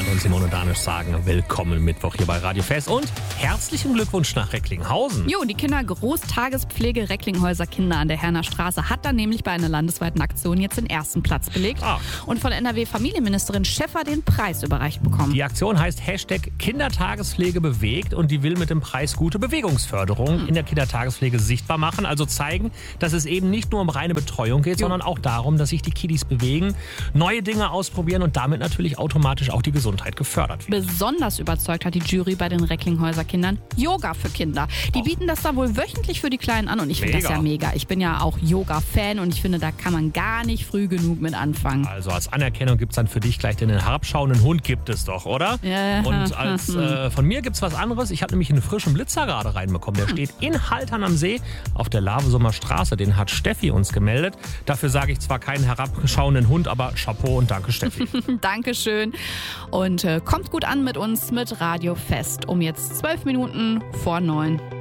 und Simone Danisch sagen willkommen Mittwoch hier bei Radio Fest und herzlichen Glückwunsch nach Recklinghausen. Jo, die Kindergroßtagespflege Recklinghäuser Kinder an der Herner Straße hat dann nämlich bei einer landesweiten Aktion jetzt den ersten Platz belegt und von NRW-Familienministerin Schäffer den Preis überreicht bekommen. Die Aktion heißt #Kindertagespflege bewegt und die will mit dem Preis gute Bewegungsförderung in der Kindertagespflege sichtbar machen. Also zeigen, dass es eben nicht nur um reine Betreuung geht, sondern auch darum, dass sich die Kiddies bewegen, neue Dinge ausprobieren und damit natürlich automatisch auch die Gesundheit gefördert wird. Besonders überzeugt hat die Jury bei den Recklinghäuser Kindern Yoga für Kinder. Die bieten das da wohl wöchentlich für die Kleinen an und ich finde das ja mega. Ich bin ja auch Yoga-Fan und ich finde, da kann man gar nicht früh genug mit anfangen. Also als Anerkennung gibt es dann für dich gleich den herabschauenden Hund, gibt es doch, oder? Ja. Und von mir gibt es was anderes. Ich habe nämlich einen frischen Blitzer gerade reinbekommen. Der steht in Haltern am See auf der Lavesummer Straße. Den hat Steffi uns gemeldet. Dafür sage ich zwar keinen herabschauenden Hund, aber Chapeau und danke, Steffi. Dankeschön. Und kommt gut an mit uns mit Radio Fest um jetzt 12 Minuten vor 9.